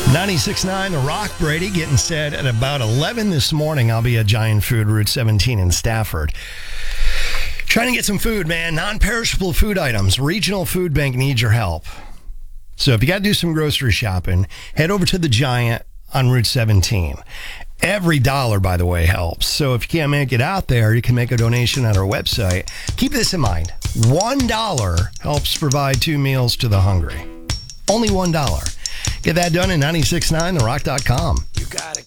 96.9 The Rock. Brady getting set at about 11 this morning. I'll be at Giant Food, Route 17 in Stafford. Trying to get some food, man. Non-perishable food items. Regional Food Bank needs your help. So if you got to do some grocery shopping, head over to the Giant on Route 17. Every dollar, by the way, helps. So if you can't make it out there, you can make a donation at our website. Keep this in mind. $1 helps provide 2 meals to the hungry. Only $1. Get that done at 96.9therock.com. You gotta